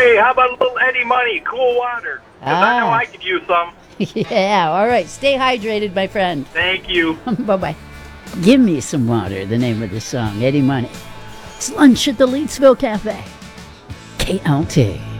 Hey, how about a little Eddie Money, cool water? 'Cause I know I could use some. Yeah, all right. Stay hydrated, my friend. Thank you. Bye-bye. Give Me Some Water, the name of the song, Eddie Money. It's lunch at the Leedsville Cafe. KLT.